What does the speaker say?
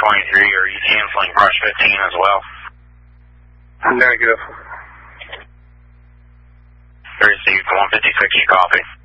are you canceling brush 15 as well? Negative. Received 156, you copy.